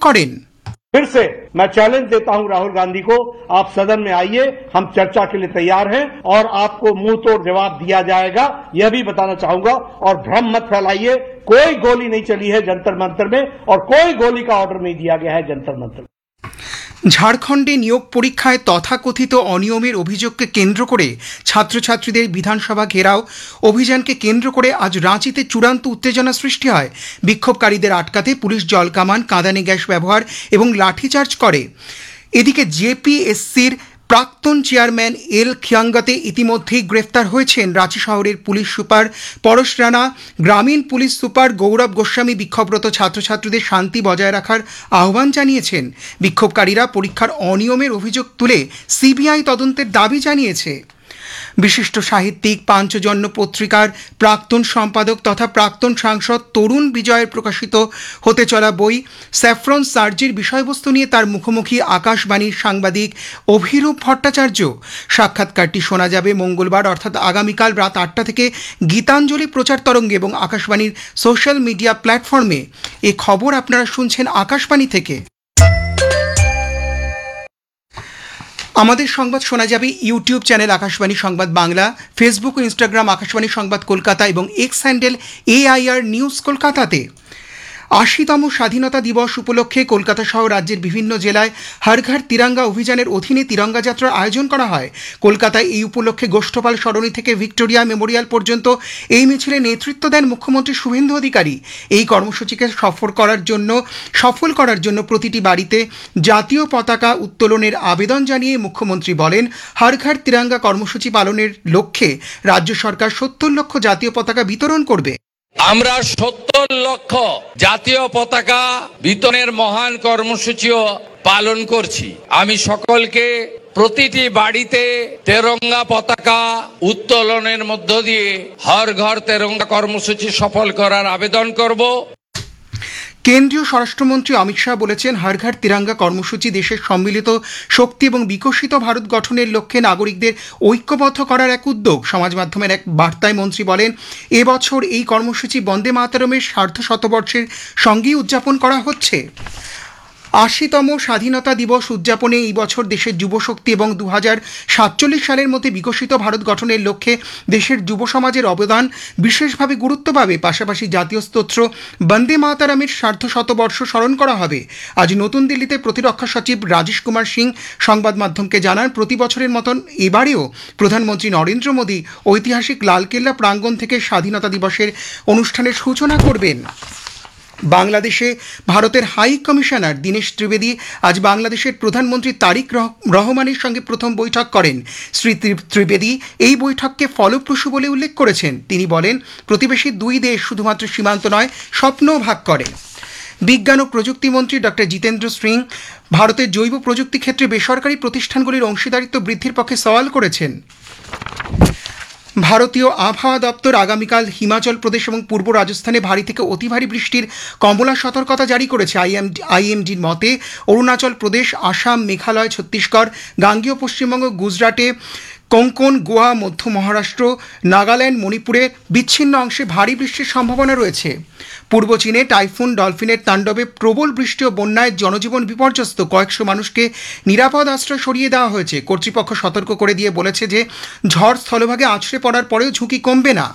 করেন। फिर से मैं चैलेंज देता हूं राहुल गांधी को, आप सदन में आइए, हम चर्चा के लिए तैयार हैं और आपको मुंह तोड़ जवाब दिया जाएगा, यह भी बताना चाहूंगा। और भ्रम मत फैलाइए, कोई गोली नहीं चली है जंतर मंतर में और कोई गोली का ऑर्डर नहीं दिया गया है जंतर मंतर में। ঝাড়খণ্ডে নিয়োগ পরীক্ষায় তথাকথিত অনিয়মের অভিযোগকে কেন্দ্র করে ছাত্রছাত্রীদের বিধানসভা ঘেরাও অভিযানকে কেন্দ্র করে আজ রাঁচিতে চূড়ান্ত উত্তেজনা সৃষ্টি হয়। বিক্ষোভকারীদের আটকাতে পুলিশ জলকামান, কাঁদানে গ্যাস ব্যবহার এবং লাঠিচার্জ করে। এদিকে জেপিএসসির প্রাক্তন চেয়ারম্যান এল খিয়াঙ্গাতে ইতিমধ্যেই গ্রেফতার হয়েছেন রাঁচি শহরের পুলিশ সুপার পরশ রানা। গ্রামীণ পুলিশ সুপার গৌরব গোস্বামী বিক্ষোভরত ছাত্রছাত্রীদের শান্তি বজায় রাখার আহ্বান জানিয়েছেন। বিক্ষোভকারীরা পরীক্ষার অনিয়মের অভিযোগ তুলে সিবিআই তদন্তের দাবি জানিয়েছে। বিশিষ্ট সাহিত্যিক পাঞ্চজন্য পত্রিকার প্রাক্তন সম্পাদক তথা প্রাক্তন সাংসদ তরুণ বিজয়ের প্রকাশিত হতে চলা বই স্যাফরন সার্জির বিষয়বস্তু নিয়ে তার মুখোমুখি আকাশবাণীর সাংবাদিক অভিরূপ ভট্টাচার্য। সাক্ষাৎকারটি শোনা যাবে মঙ্গলবার অর্থাৎ আগামীকাল রাত 8টা থেকে গীতাঞ্জলি প্রচার তরঙ্গে এবং আকাশবাণীর সোশ্যাল মিডিয়া প্ল্যাটফর্মে। এ খবর আপনারা শুনছেন আকাশবাণী থেকে। আমাদের সংবাদ শোনা যাবে ইউটিউব চ্যানেল আকাশবাণী সংবাদ বাংলা, ফেসবুক ও ইনস্টাগ্রাম আকাশবাণী সংবাদ কলকাতা এবং এক্স হ্যান্ডেল AIR নিউজ কলকাতাতে। 80তম স্বাধীনতা দিবস উপলক্ষে কলকাতা সহ রাজ্যের বিভিন্ন জেলায় হর ঘর তিরঙ্গা অভিযানের অধীনে তিরঙ্গা যাত্রার আয়োজন করা হয়। কলকাতায় এই উপলক্ষে গোষ্ঠপাল সরণি থেকে ভিক্টোরিয়া মেমোরিয়াল পর্যন্ত এই মিছিলে নেতৃত্ব দেন মুখ্যমন্ত্রী শুভেন্দু অধিকারী। এই কর্মসূচিকে সফল করার জন্য প্রতিটি বাড়িতে জাতীয় পতাকা উত্তোলনের আবেদন জানিয়ে মুখ্যমন্ত্রী বলেন, হর ঘর তিরঙ্গা কর্মসূচি পালনের লক্ষ্যে রাজ্য সরকার 70 লক্ষ জাতীয় পতাকা বিতরণ করবে। আমরা 70 লক্ষ জাতীয় পতাকা বিতরণের মহান কর্মসূচিও পালন করছি। আমি সকলকে প্রতিটি বাড়িতে তেরঙ্গা পতাকা উত্তোলনের মধ্য দিয়ে হর ঘর তেরঙ্গা কর্মসূচি সফল করার আবেদন করব। কেন্দ্রীয় স্বরাষ্ট্রমন্ত্রী অমিত শাহ বলেছেন, হর ঘর তিরঙ্গা কর্মসূচি দেশের সম্মিলিত শক্তি এবং বিকশিত ভারত গঠনের লক্ষ্যে নাগরিকদের ঐক্যবদ্ধ করার এক উদ্যোগ। সমাজ মাধ্যমের এক বার্তায় মন্ত্রী বলেন, এবছর এই কর্মসূচি বন্দে মাতরমের সার্ধশতবর্ষের সঙ্গেই উদযাপন করা হচ্ছে। 80তম স্বাধীনতা দিবস উদযাপনে এই বছর দেশের যুবশক্তি এবং 2047 সালের মধ্যে বিকশিত ভারত গঠনের লক্ষ্যে দেশের যুব সমাজের অবদান বিশেষভাবে গুরুত্ব পাবে। পাশাপাশি জাতীয় স্তোত্র বন্দে মাতরমের সার্ধশতবর্ষ স্মরণ করা হবে। আজ নতুন দিল্লিতে প্রতিরক্ষা সচিব রাজেশ কুমার সিং সংবাদ মাধ্যমকে জানান, প্রতি বছরের মতন এবারেও প্রধানমন্ত্রী নরেন্দ্র মোদী ঐতিহাসিক লালকেল্লা প্রাঙ্গণ থেকে স্বাধীনতা দিবসের অনুষ্ঠানের সূচনা করবেন। বাংলাদেশে ভারতের হাই কমিশনার দীনেশ ত্রিবেদী আজ বাংলাদেশের প্রধানমন্ত্রী তারিক রহমানের সঙ্গে প্রথম বৈঠক করেন। শ্রী ত্রিবেদী এই বৈঠককে ফলপ্রসূ বলে উল্লেখ করেছেন। তিনি বলেন, প্রতিবেশী দুই দেশ শুধুমাত্র সীমান্ত নয়, স্বপ্নও ভাগ করে। বিজ্ঞান ও প্রযুক্তি মন্ত্রী ডক্টর জিতেন্দ্র সিং ভারতের জৈব প্রযুক্তি ক্ষেত্রে বেসরকারি প্রতিষ্ঠানগুলির অংশীদারিত্ব বৃদ্ধির পক্ষে সওয়াল করেছেন। ভারতীয় আবহাওয়া দপ্তর আগামীকাল হিমাচল প্রদেশ এবং পূর্ব রাজস্থানে ভারী থেকে অতি ভারী বৃষ্টির কমলা সতর্কতা জারি করেছে। আইএমডির মতে অরুণাচল প্রদেশ, আসাম, মেঘালয়, ছত্তিশগড়, গাঙ্গেয় পশ্চিমবঙ্গ, গুজরাটে, কোঙ্কন, গোয়া, মধ্য মহারাষ্ট্র, নাগাল্যান্ড, মণিপুরে বিচ্ছিন্ন অংশে ভারী বৃষ্টির সম্ভাবনা রয়েছে। পূর্ব চীনে টাইফুন ডলফিনের তাণ্ডবে প্রবল বৃষ্টি ও বন্যায় জনজীবন বিপর্যস্ত। কয়েকশো মানুষকে নিরাপদ আশ্রয় সরিয়ে দেওয়া হয়েছে। কর্তৃপক্ষ সতর্ক করে দিয়ে বলেছে যে ঝড় স্থলভাগে আছড়ে পড়ার পরেও ঝুঁকি কমবে না।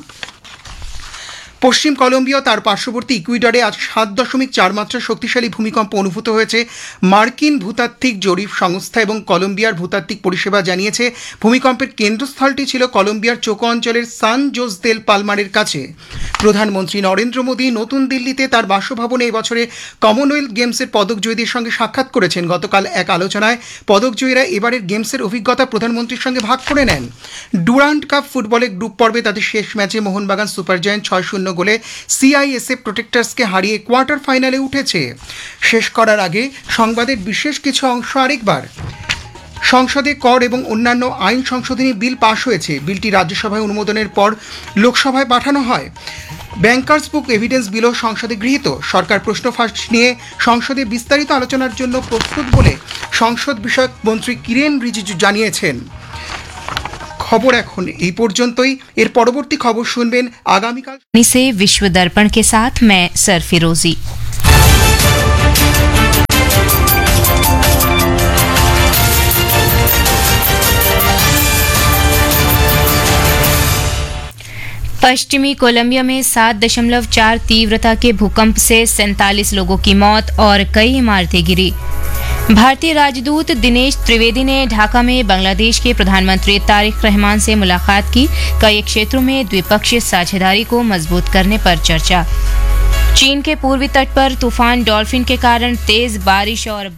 পশ্চিম কলম্বিয়া তার পার্শ্ববর্তী ইকুয়েডরে আজ 7.4 মাত্রা শক্তিশালী ভূমিকম্প অনুভূত হয়েছে। মার্কিন ভূতাত্ত্বিক জরিপ সংস্থা এবং কলম্বিয়ার ভূতাত্ত্বিক পরিষেবা জানিয়েছে, ভূমিকম্পের কেন্দ্রস্থলটি ছিল কলম্বিয়ার চোকো অঞ্চলের সান জোস দেল পালমারের কাছে। প্রধানমন্ত্রী নরেন্দ্র মোদী নতুন দিল্লিতে তার বাসভবনে এবছরে কমনওয়েলথ গেমসের পদকজয়ীদের সঙ্গে সাক্ষাৎ করেছেন। গতকাল এক আলোচনায় পদকজয়ীরা এবারের গেমসের অভিজ্ঞতা প্রধানমন্ত্রীর সঙ্গে ভাগ করে নেন। ডুরান্ড কাপ ফুটবলের গ্রুপ পর্বে তাদের শেষ ম্যাচে মোহনবাগান সুপার জায়ান্ট 6-0 গোলে সিআইএসএফ প্রোটেক্টার্সকে হারিয়ে কোয়ার্টার ফাইনালে উঠেছে। শেষ করার আগে সংবাদের বিশেষ কিছু অংশ আরেকবার। সংসদে কর এবং অন্যান্য আইন সংশোধনী বিল পাশ হয়েছে। বিলটি রাজ্যসভায় অনুমোদনের পর লোকসভায় পাঠানো হয়। ব্যাংকার্স বুক এভিডেন্স বিলও সংসদে গৃহীত। সরকার প্রশ্ন ফাঁস নিয়ে সংসদে বিস্তারিত আলোচনার জন্য প্রস্তুত বলে সংসদ বিষয়ক মন্ত্রী কিরেন রিজিজু জানিয়েছেন। খবর এখন এই পর্যন্তই। এর পরবর্তী খবর শুনবেন আগামীকাল। से विश्व दर्पण के साथ मैं सर फिरोजी। पश्चिमी कोलंबिया में 7.4 तीव्रता के भूकंप से 47 लोगों की मौत और कई इमारतें गिरी। भारतीय राजदूत दिनेश त्रिवेदी ने ढाका में बांग्लादेश के प्रधानमंत्री तारिक रहमान से मुलाकात की। कई क्षेत्रों में द्विपक्षीय साझेदारी को मजबूत करने पर चर्चा। चीन के पूर्वी तट पर तूफान डॉल्फिन के कारण तेज बारिश और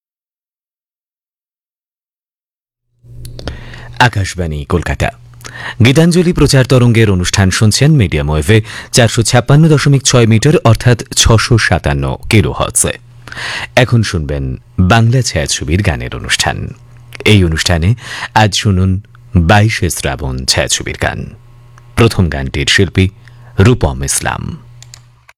आकाशवाणी কলকাতা গীতাঞ্জলি প্রচার তরঙ্গের অনুষ্ঠান শুনছেন মিডিয়াম ওয়েভে 456.6 মিটার অর্থাৎ 657 কিলোহার্টজে। এখন শুনবেন বাংলা ছায়াছবির গানের অনুষ্ঠান। এই অনুষ্ঠানে আজ শুনুন 22 শ্রাবণ ছায়াছবির গান। প্রথম গানটির শিল্পী রূপম ইসলাম।